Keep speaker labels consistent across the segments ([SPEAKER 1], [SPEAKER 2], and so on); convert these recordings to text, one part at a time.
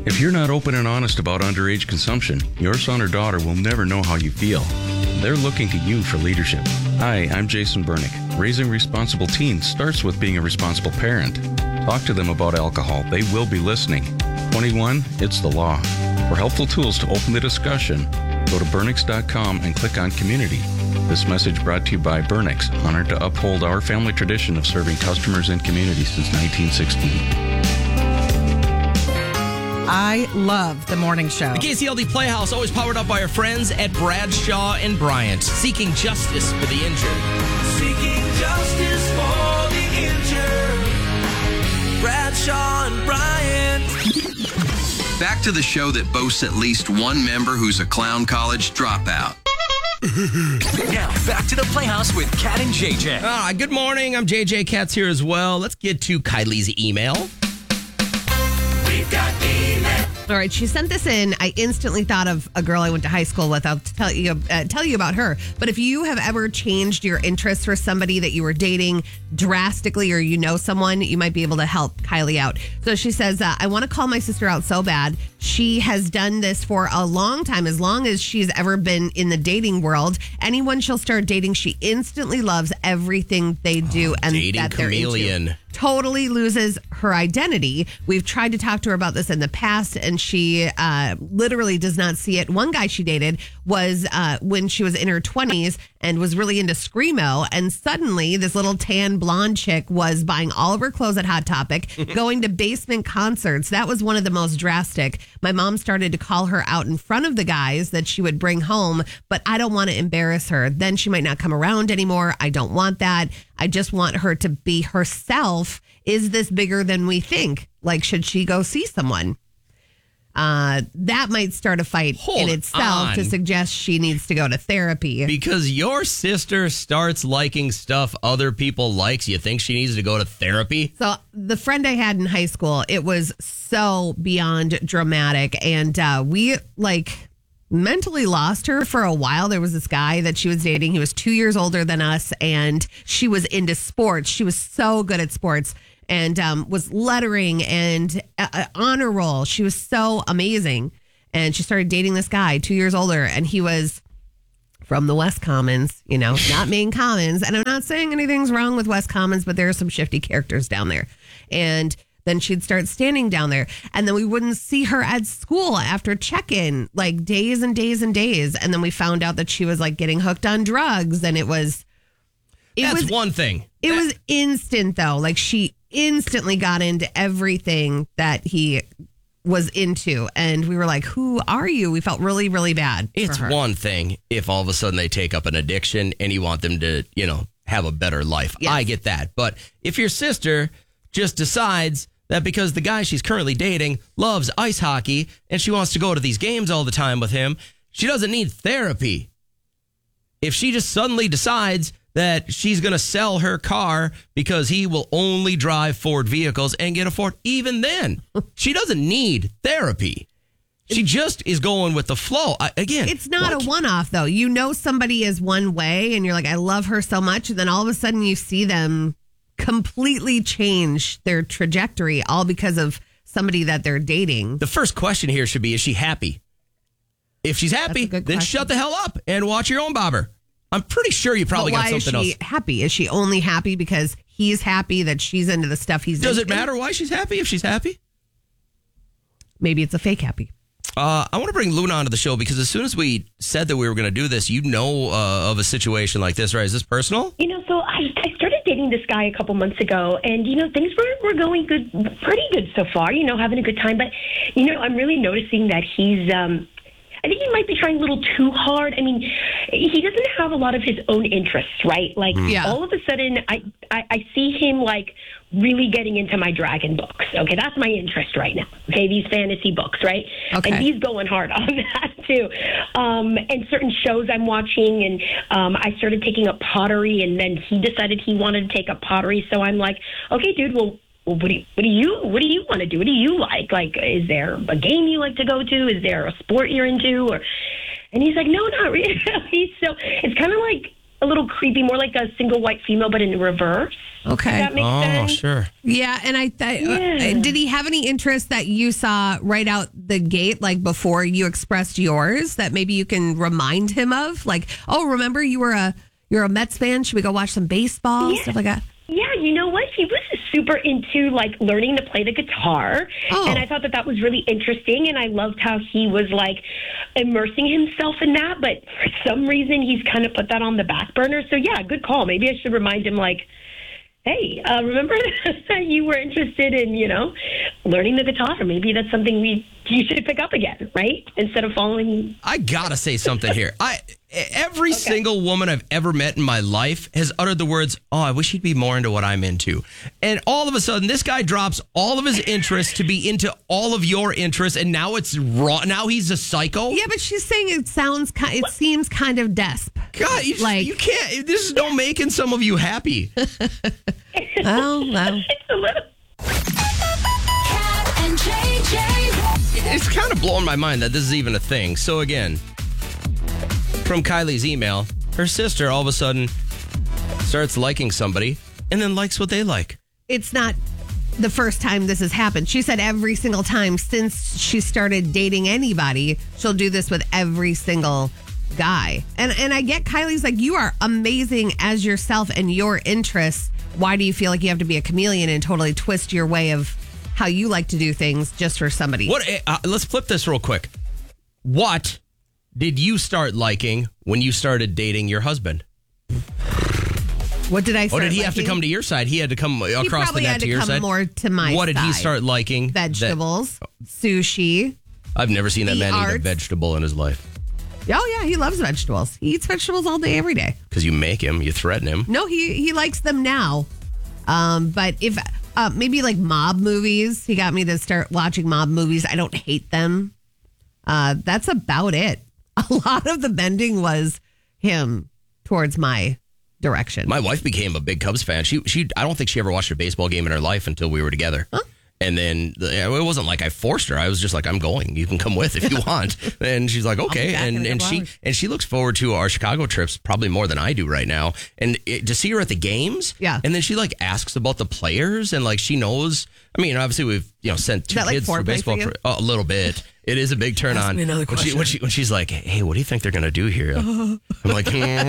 [SPEAKER 1] If you're not open and honest about underage consumption, your son or daughter will never know how you feel. They're looking to you for leadership. Hi, I'm Jason Bernick. Raising responsible teens starts with being a responsible parent. Talk to them about alcohol. They will be listening. 21, it's the law. For helpful tools to open the discussion, go to Bernix.com and click on Community. This message brought to you by Bernix, honored to uphold our family tradition of serving customers and communities since 1916.
[SPEAKER 2] I love the morning show.
[SPEAKER 3] The KCLD Playhouse, always powered up by our friends at Bradshaw and Bryant, seeking justice for the injured.
[SPEAKER 4] Seeking justice for the injured. Bradshaw and Bryant.
[SPEAKER 5] Back to the show that boasts at least one member who's a clown college dropout.
[SPEAKER 6] Now, back to the Playhouse with Kat and JJ.
[SPEAKER 3] Good morning. I'm JJ. Kat's here as well. Let's get to Kylie's email.
[SPEAKER 4] We've got email.
[SPEAKER 2] All right, she sent this in. I instantly thought of a girl I went to high school with. I'll tell you about her. But if you have ever changed your interest for somebody that you were dating drastically, or you know someone, you might be able to help Kylie out. So she says, I want to call my sister out so bad. She has done this for a long time, as long as she's ever been in the dating world. Anyone she'll start dating, she instantly loves everything they do and
[SPEAKER 3] dating
[SPEAKER 2] that they're
[SPEAKER 3] chameleon.
[SPEAKER 2] into. Totally loses her identity. We've tried to talk to her about this in the past, and she literally does not see it. One guy she dated was when she was in her 20s and was really into Screamo, and suddenly this little tan blonde chick was buying all of her clothes at Hot Topic, going to basement concerts. That was one of the most drastic. My mom started to call her out in front of the guys that she would bring home, but I don't want to embarrass her. Then she might not come around anymore. I don't want that. I just want her to be herself. Is this bigger than we think? Like, should she go see someone? That might start a fight in itself to suggest she needs to go to therapy.
[SPEAKER 3] Because your sister starts liking stuff other people likes, you think she needs to go to therapy?
[SPEAKER 2] So the friend I had in high school, it was so beyond dramatic. And we mentally lost her for a while. There was this guy that she was dating. He was 2 years older than us, and she was into sports. She was so good at sports and was lettering and honor roll. She was so amazing. And she started dating this guy 2 years older, and he was from the West Commons, not Main Commons. And I'm not saying anything's wrong with West Commons, but there are some shifty characters down there. And then she'd start standing down there, and then we wouldn't see her at school after check-in, like days and days and days. And then we found out that she was like getting hooked on drugs, and it was
[SPEAKER 3] one thing.
[SPEAKER 2] It was instant though. Like, she instantly got into everything that he was into, and we were like, who are you? We felt really, really bad.
[SPEAKER 3] It's one thing if all of a sudden they take up an addiction and you want them to, have a better life. Yes. I get that. But if your sister just decides that because the guy she's currently dating loves ice hockey and she wants to go to these games all the time with him, she doesn't need therapy. If she just suddenly decides that she's going to sell her car because he will only drive Ford vehicles and get a Ford, even then, she doesn't need therapy. She just is going with the flow.
[SPEAKER 2] It's not a one-off, though. You know somebody is one way, and you're like, I love her so much, and then all of a sudden you see them completely change their trajectory, all because of somebody that they're dating.
[SPEAKER 3] The first question here should be, is she happy? If she's happy, then shut the hell up and watch your own bobber. I'm pretty sure you probably got something else.
[SPEAKER 2] Why is she happy? Is she only happy because he's happy that she's into the stuff he's into?
[SPEAKER 3] Does it matter why she's happy if she's happy?
[SPEAKER 2] Maybe it's a fake happy.
[SPEAKER 3] I want to bring Luna onto the show because as soon as we said that we were going to do this, of a situation like this, right? Is this personal?
[SPEAKER 7] So I started dating this guy a couple months ago, and, things were going good, pretty good so far, having a good time. But, I'm really noticing that he's, I think he might be trying a little too hard. I mean, he doesn't have a lot of his own interests, right? Like, all of a sudden, I see him, really getting into my dragon books. Okay, that's my interest right now. Okay, these fantasy books, right?
[SPEAKER 2] Okay.
[SPEAKER 7] And he's going hard on that, too. And certain shows I'm watching, and I started taking up pottery, and then he decided he wanted to take up pottery. So I'm like, okay, dude, well, what do you want to do? What do you like? Like, is there a game you like to go to? Is there a sport you're into? And he's like, no, not really. So it's kind of like a little creepy, more like a single white female, but in reverse.
[SPEAKER 2] Okay.
[SPEAKER 7] Does that make sense?
[SPEAKER 3] Sure.
[SPEAKER 2] Yeah, and did he have any interest that you saw right out the gate, like before you expressed yours, that maybe you can remind him of? Like, oh, remember you're a Mets fan? Should we go watch some baseball?
[SPEAKER 7] Yeah.
[SPEAKER 2] Stuff like that.
[SPEAKER 7] Yeah, you know what? He was super into like learning to play the guitar.
[SPEAKER 2] Oh.
[SPEAKER 7] And I thought that was really interesting. And I loved how he was like immersing himself in that. But for some reason, he's kind of put that on the back burner. So yeah, good call. Maybe I should remind him like, hey, remember that you were interested in, learning the guitar? Maybe that's something you should pick up again, right? Instead of following.
[SPEAKER 3] I gotta say something here. Every single woman I've ever met in my life has uttered the words, "Oh, I wish he'd be more into what I'm into." And all of a sudden, this guy drops all of his interests to be into all of your interests, and now it's wrong. Now he's a psycho.
[SPEAKER 2] Yeah, but she's saying it seems kind of desp.
[SPEAKER 3] God, you can't. This is no making some of you happy.
[SPEAKER 2] Oh, well.
[SPEAKER 7] It's a little.
[SPEAKER 8] Cat and JJ.
[SPEAKER 3] It's kind of blowing my mind that this is even a thing. So again, from Kylie's email, her sister all of a sudden starts liking somebody and then likes what they like.
[SPEAKER 2] It's not the first time this has happened. She said every single time since she started dating anybody, she'll do this with every single guy. And I get Kylie's like, you are amazing as yourself and your interests. Why do you feel like you have to be a chameleon and totally twist your way of how you like to do things just for somebody?
[SPEAKER 3] Let's flip this real quick. What did you start liking when you started dating your husband?
[SPEAKER 2] What did I
[SPEAKER 3] Or
[SPEAKER 2] start
[SPEAKER 3] did he have to
[SPEAKER 2] liking?
[SPEAKER 3] come to your side? He had to come across the net to your
[SPEAKER 2] He probably had to come
[SPEAKER 3] side?
[SPEAKER 2] more to my
[SPEAKER 3] What did he
[SPEAKER 2] side.
[SPEAKER 3] start liking?
[SPEAKER 2] Vegetables, sushi.
[SPEAKER 3] I've never seen that
[SPEAKER 2] The
[SPEAKER 3] man eat a
[SPEAKER 2] arts.
[SPEAKER 3] vegetable in his life.
[SPEAKER 2] Oh, yeah, he loves vegetables. He eats vegetables all day, every day.
[SPEAKER 3] Because you make him, you threaten him.
[SPEAKER 2] No, he likes them now. But if maybe like mob movies, he got me to start watching mob movies. I don't hate them. That's about it. A lot of the bending was him towards my direction.
[SPEAKER 3] My wife became a big Cubs fan. She I don't think she ever watched a baseball game in her life until we were together. Huh? And then it wasn't like I forced her. I was just like, I'm going. You can come with if you want. And she's like, okay. And she looks forward to our Chicago trips probably more than I do right now. And to see her at the games.
[SPEAKER 2] Yeah.
[SPEAKER 3] And then she like asks about the players and like she knows. I mean, obviously we've sent two
[SPEAKER 2] that like
[SPEAKER 3] kids through
[SPEAKER 2] foreplay
[SPEAKER 3] baseball
[SPEAKER 2] for you?
[SPEAKER 3] a little bit. It is a big turn on.
[SPEAKER 2] me another
[SPEAKER 3] When she's like, hey, what do you think they're gonna do here? I'm like,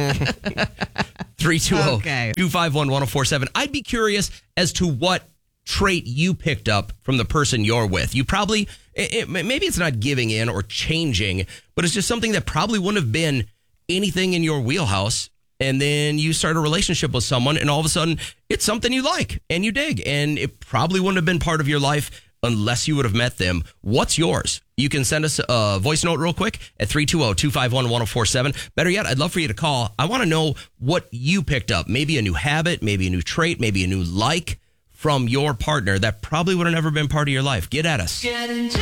[SPEAKER 3] 320-251-1047. I'd be curious as to what trait you picked up from the person you're with. You probably, maybe it's not giving in or changing, but it's just something that probably wouldn't have been anything in your wheelhouse. And then you start a relationship with someone and all of a sudden it's something you like and you dig. And it probably wouldn't have been part of your life unless you would have met them. What's yours? You can send us a voice note real quick at 320-251-1047. Better yet, I'd love for you to call. I want to know what you picked up. Maybe a new habit, maybe a new trait, maybe a new like from your partner that probably would have never been part of your life. Get at us.